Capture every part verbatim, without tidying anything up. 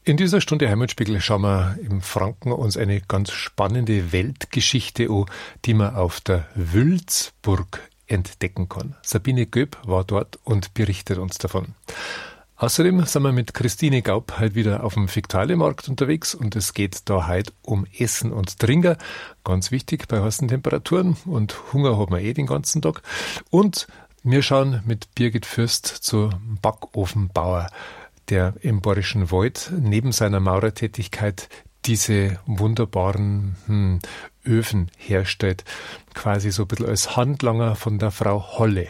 In dieser Stunde Heimatspiegel schauen wir im Franken uns eine ganz spannende Weltgeschichte an, die man auf der Wülzburg entdecken kann. Sabine Göb war dort und berichtet uns davon. Außerdem sind wir mit Christine Gaub halt wieder auf dem Viktualienmarkt unterwegs und es geht da heute um Essen und Trinken. Ganz wichtig bei heißen Temperaturen und Hunger hat man eh den ganzen Tag. Und wir schauen mit Birgit Fürst zu Backofenbauer, der im Bayerischen Wald neben seiner Maurertätigkeit diese wunderbaren hm, Öfen herstellt, quasi so ein bisschen als Handlanger von der Frau Holle.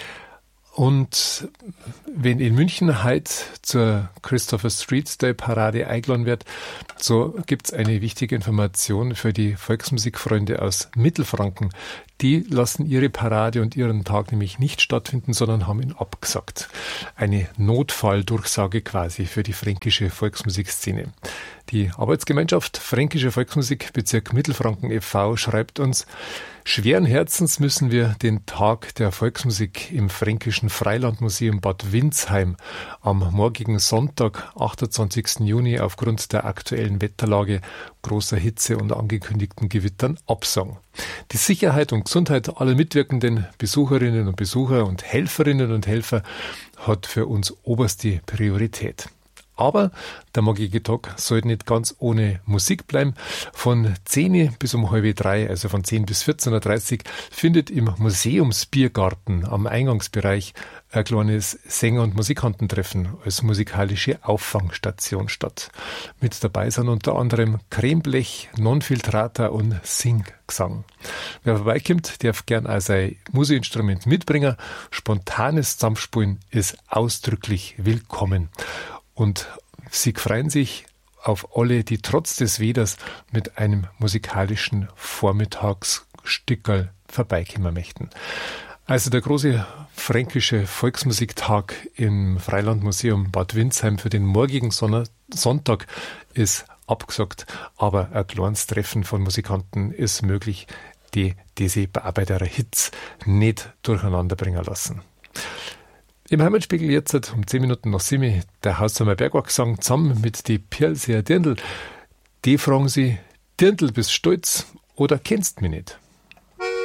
Und wenn in München heute zur Christopher Street Day Parade eingeladen wird, so gibt's eine wichtige Information für die Volksmusikfreunde aus Mittelfranken. Die lassen ihre Parade und ihren Tag nämlich nicht stattfinden, sondern haben ihn abgesagt. Eine Notfalldurchsage quasi für die fränkische Volksmusikszene. Die Arbeitsgemeinschaft Fränkische Volksmusik Bezirk Mittelfranken e V schreibt uns: Schweren Herzens müssen wir den Tag der Volksmusik im Fränkischen Freilandmuseum Bad Windsheim am morgigen Sonntag, achtundzwanzigsten Juni, aufgrund der aktuellen Wetterlage, großer Hitze und angekündigten Gewittern absagen. Die Sicherheit und Gesundheit aller mitwirkenden Besucherinnen und Besucher und Helferinnen und Helfer hat für uns oberste Priorität. Aber der morgige Tag sollte nicht ganz ohne Musik bleiben. Von zehn bis um halb drei, also von zehn bis vierzehn Uhr dreißig, findet im Museumsbiergarten am Eingangsbereich ein kleines Sänger- und Musikantentreffen als musikalische Auffangstation statt. Mit dabei sind unter anderem Cremblech, Nonfiltrator und Singgesang. Wer vorbeikommt, darf gern auch sein Musikinstrument mitbringen. Spontanes Zusammenspielen ist ausdrücklich willkommen. Und sie freuen sich auf alle, die trotz des Weders mit einem musikalischen Vormittagsstickerl vorbeikommen möchten. Also der große fränkische Volksmusiktag im Freilandmuseum Bad Windsheim für den morgigen Sonne- Sonntag ist abgesagt, aber ein kleines Treffen von Musikanten ist möglich, die diese Bearbeiter Hits nicht durcheinander bringen lassen. Im Heimatspiegel jetzt um zehn Minuten nach sieben der Hausheimer Bergwachsang zusammen mit die Pirlseer Dirndl. Die fragen sie: Dirndl, bist stolz oder kennst mich nicht?